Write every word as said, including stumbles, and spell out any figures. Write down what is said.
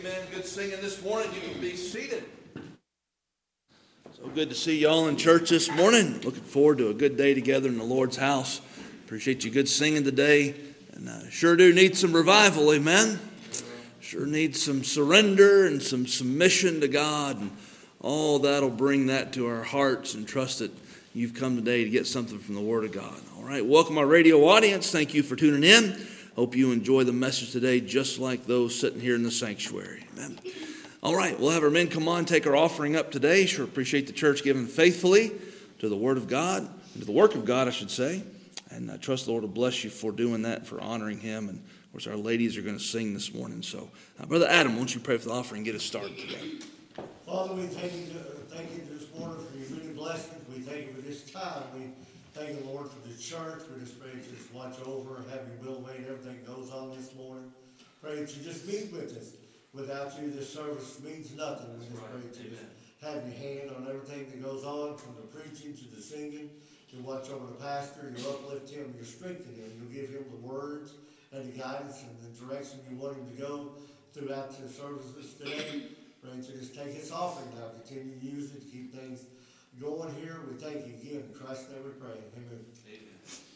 Amen. Good singing this morning. You can be seated. So good to see y'all in church this morning. Looking forward to a good day together in the Lord's house. Appreciate you good singing today. And uh, sure do need some revival, amen. Sure need some surrender and some submission to God. And all that'll bring that to our hearts, and trust that you've come today to get something from the Word of God. All right, welcome our radio audience. Thank you for tuning in. Hope you enjoy the message today just like those sitting here in the sanctuary. Amen. All right, we'll have our men come on, take our offering up today. Sure appreciate the church giving faithfully to the Word of God, to the work of God, I should say. And I trust the Lord will bless you for doing that, for honoring Him. And, of course, our ladies are going to sing this morning. So, uh, Brother Adam, won't you pray for the offering and get us started today? Father, we thank you, thank you this morning for your many blessings. We thank you for this time. We thank you, Lord, for the church. We just pray that you just watch over, have your will made, everything goes on this morning. Pray that you just meet with us. Without you, this service means nothing. We just pray that you just have your hand on everything that goes on, from the preaching to the singing. You watch over the pastor, you uplift him, you strengthen him, you give him the words and the guidance and the direction you want him to go throughout the services today. Pray to just take his offering now, continue to use it to keep things going here. We thank you again. In Christ's name we pray. Amen. Amen.